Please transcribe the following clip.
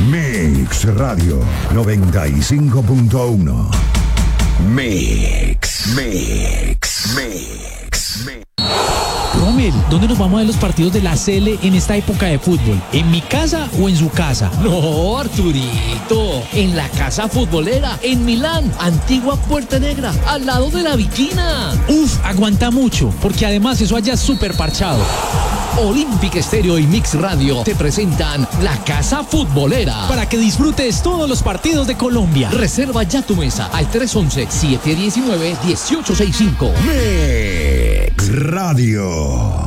Mix Radio 95.1. Mix. Rommel, ¿dónde nos vamos a ver los partidos de la CL en esta época de fútbol? ¿En mi casa o en su casa? No, Arturito, en la casa futbolera, en Milán, antigua Puerta Negra, al lado de la Viquina. Aguanta mucho, porque además eso allá es súper parchado. Olímpica Estéreo y Mix Radio te presentan La Casa Futbolera. Para que disfrutes todos los partidos de Colombia. Reserva ya tu mesa al 311-719-1865. Mix Radio.